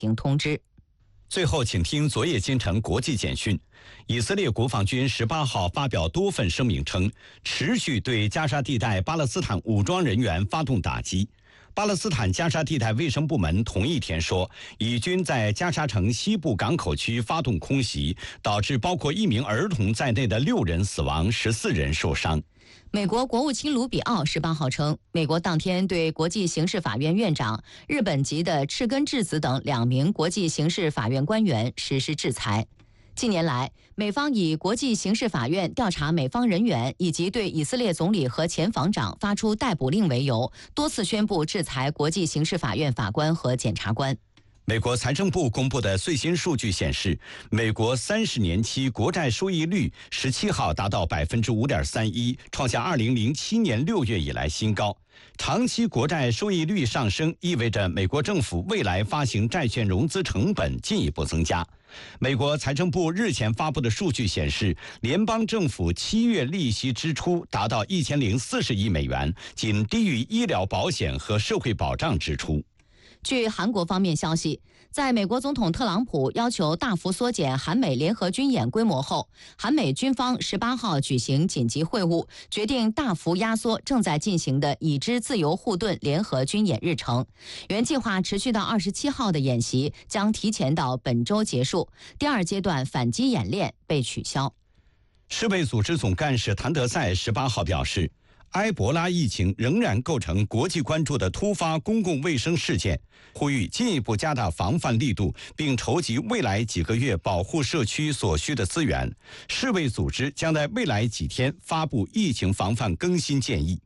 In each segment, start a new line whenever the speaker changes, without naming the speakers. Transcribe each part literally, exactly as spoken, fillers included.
行通知。
最后，请听昨夜今晨国际简讯。以色列国防军十八号发表多份声明称，持续对加沙地带巴勒斯坦武装人员发动打击。巴勒斯坦加沙地带卫生部门同一天说，以军在加沙城西部港口区发动空袭，导致包括一名儿童在内的六人死亡，十四人受伤。
美国国务卿卢比奥十八号称，美国当天对国际刑事法院院长、日本籍的赤根智子等两名国际刑事法院官员实施制裁。近年来，美方以国际刑事法院调查美方人员以及对以色列总理和前防长发出逮捕令为由，多次宣布制裁国际刑事法院法官和检察官。
美国财政部公布的最新数据显示，美国三十年期国债收益率十七号达到百分之五点三一，创下二零零七年六月以来新高。长期国债收益率上升，意味着美国政府未来发行债券融资成本进一步增加。美国财政部日前发布的数据显示，联邦政府七月利息支出达到一千零四十亿美元，仅低于医疗保险和社会保障支出。
据韩国方面消息，在美国总统特朗普要求大幅缩减韩美联合军演规模后，韩美军方十八号举行紧急会晤，决定大幅压缩正在进行的已知自由护盾联合军演日程。原计划持续到二十七号的演习将提前到本周结束，第二阶段反击演练被取消。
世卫组织总干事谭德赛十八号表示，埃博拉疫情仍然构成国际关注的突发公共卫生事件，呼吁进一步加大防范力度，并筹集未来几个月保护社区所需的资源。世卫组织将在未来几天发布疫情防范更新建议。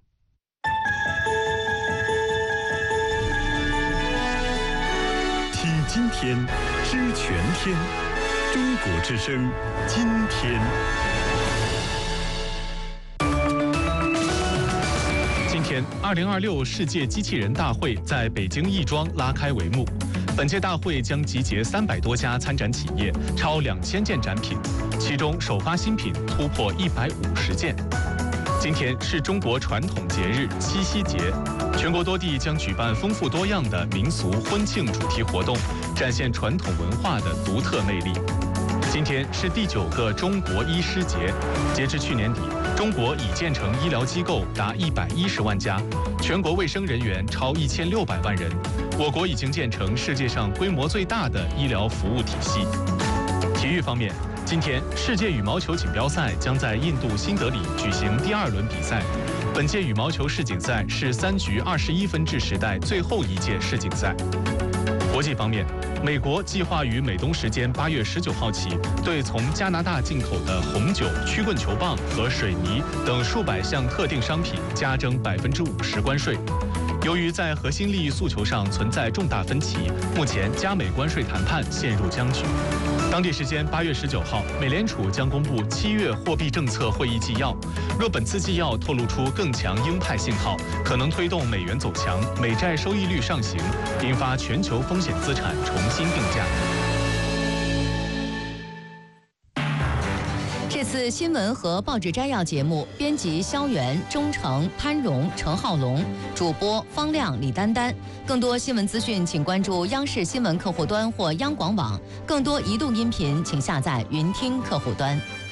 听今天，知全天，中国之声，今天。
今天，二零二六世界机器人大会在北京亦庄拉开帷幕。本届大会将集结三百多家参展企业，超两千件展品，其中首发新品突破一百五十件。今天是中国传统节日七夕节，全国多地将举办丰富多样的民俗婚庆主题活动，展现传统文化的独特魅力。今天是第九个中国医师节，截至去年底，中国已建成医疗机构达一百一十万家，全国卫生人员超一千六百万人。我国已经建成世界上规模最大的医疗服务体系。体育方面，今天世界羽毛球锦标赛将在印度新德里举行第二轮比赛。本届羽毛球世锦赛是三局二十一分制时代最后一届世锦赛。国际方面，美国计划于美东时间八月十九号起，对从加拿大进口的红酒、曲棍球棒和水泥等数百项特定商品加征百分之五十关税。由于在核心利益诉求上存在重大分歧，目前加美关税谈判陷入僵局。当地时间八月十九号，美联储将公布七月货币政策会议纪要。若本次纪要透露出更强鹰派信号，可能推动美元走强，美债收益率上行，引发全球风险资产重新定价。
这次新闻和报纸摘要节目，编辑肖元、钟诚、潘荣、陈浩龙，主播方亮、李丹丹。更多新闻资讯，请关注央视新闻客户端或央广网。更多移动音频，请下载云听客户端。